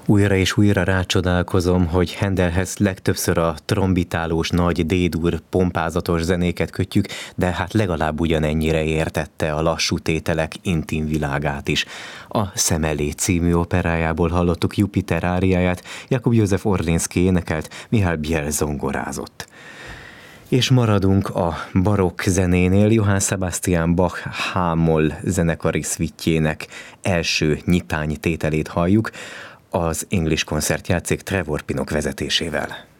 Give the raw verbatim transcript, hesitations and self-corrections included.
Újra és újra rácsodálkozom, hogy Handelhez legtöbbször a trombitálós nagy D-dur pompázatos zenéket kötjük, de hát legalább ugyanennyire értette a lassú tételek intim világát is. A Szemelé című operájából hallottuk Jupiter áriáját, Jakub József Orlénszky énekelt, Mihály Biel zongorázott. És maradunk a barokk zenénél, Johann Sebastian Bach H-moll zenekari szvittjének első nyitány tételét halljuk, az English koncertjátszék Trevor Pinnock vezetésével.